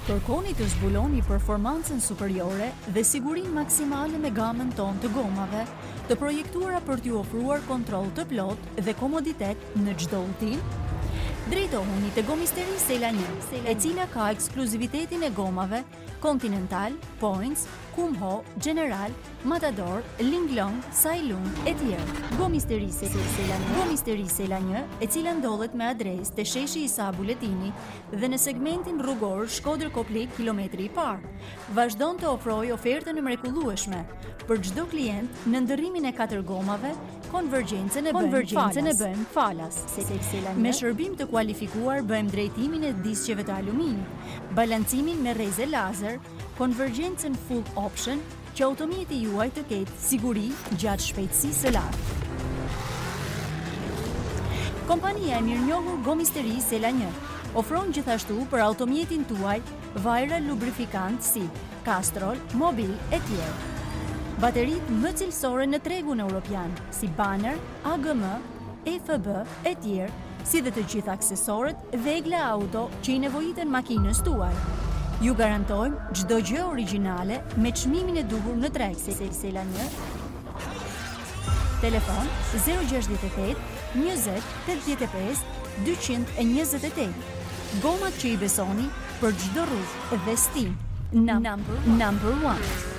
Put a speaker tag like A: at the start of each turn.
A: Kërkoni të zbuloni performancën superiore dhe sigurinë maksimale me gamën tonë të gomave, të projektuara për t'ju ofruar kontroll të plotë dhe komoditet në çdo udhtim. Drejtohuni te Gomisteri Sela 1, e cila ka ekskluzivitetin e gomave Continental, Points, Kumho, General, Matador, Linglong, Sailung e tjerë. Gomisteri Sela 1, e cila ndodhet me adresë te sheshi Isa Buletini dhe në segmentin rrugor Shkodër-Koplik kilometri i parë, vazhdon të ofrojë ofertën e mrekullueshme për çdo klient në ndërrimin e 4 gomave. Konvergjencën e bëjmë falas. Me shërbim të kualifikuar bëjmë drejtimin e disqeve të aluminit, balancimin me rreze lazer, konvergjencën full option, që automjeti juaj të ketë siguri gjatë shpejtësisë së lartë. Kompania e mirënjohur Gomisteri Sela 1 ofron gjithashtu për automjetin tuaj vajra lubrifikant si Castrol, Mobil e tjerë. Baterit më cilësore në tregun europian, si Banner, AGM, EFB e tjerë, si dhe të gjitha aksesorët vegla auto që i nevojiten makinës tuaj. Ju garantojmë çdo gjë origjinale me çmimin e duhur në treg. Sela 1. Telefon 068 20 85 228. Gomat që i besoni për çdo rrugë dhe stil. Number 1.